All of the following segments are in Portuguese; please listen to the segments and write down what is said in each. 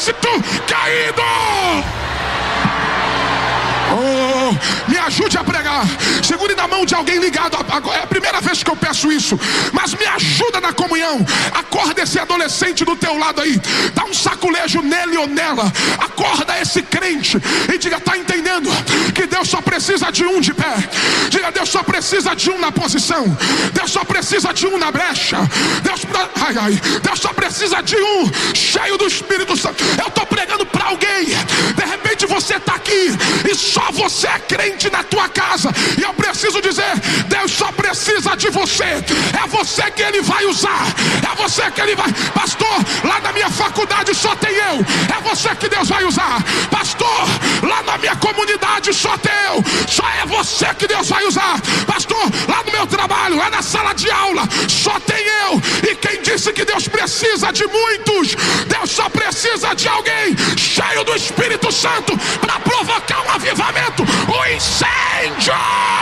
caído. Me ajude a pregar. Segure na mão de alguém ligado. É a primeira vez que eu peço isso, mas me ajuda na comunhão. Acorda esse adolescente do teu lado aí, dá um saculejo nele ou nela. Acorda esse crente e diga: tá entendendo que Deus só precisa de um de pé? Diga: Deus só precisa de um na posição. Deus só precisa de um na brecha. Deus só precisa de um cheio do Espírito Santo. Eu estou pregando para alguém. De repente você está aqui e só você é crente na tua casa, e eu preciso dizer: Deus só precisa de você. É você que Ele vai usar. É você que Ele vai. Pastor, lá na minha faculdade só tem eu. É você que Deus vai usar. Pastor, lá na minha comunidade só tem eu. Só é você que Deus vai usar. Pastor, lá no meu trabalho, lá na sala de aula, só tem eu. E quem disse que Deus precisa de muitos? Deus só precisa de alguém cheio do Espírito Santo para provocar um avivamento, um incêndio.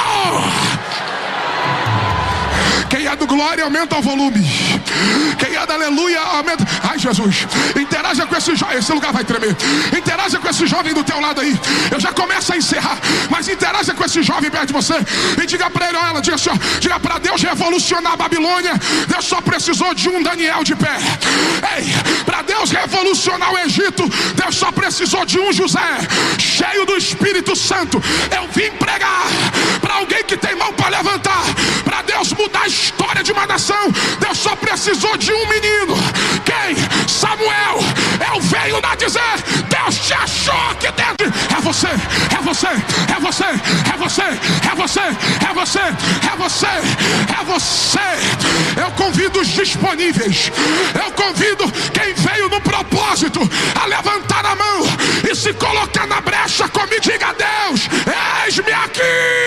Quem é do glória, aumenta o volume. Quem é da aleluia, aumenta. Ai, Jesus, interaja com esse jovem. Esse lugar vai tremer. Interaja com esse jovem do teu lado aí. Eu já começo a encerrar, mas interaja com esse jovem perto de você e diga para ele ou ela, diga assim, ó, diga: para Deus revolucionar a Babilônia, Deus só precisou de um Daniel de pé. Ei, para Deus revolucionar o Egito, Deus só precisou de um José cheio do Espírito Santo. Eu vim pregar para alguém que tem mão para levantar. Para Deus mudar a história de uma nação, Deus só precisou de um menino. Quem? Samuel. Eu venho a dizer: Deus te achou aqui dentro. É você, é você, é você, é você, é você, é você, é você, é você. Eu convido os disponíveis, eu convido quem veio no propósito a levantar a mão e se colocar na brecha comigo. Diga: Deus,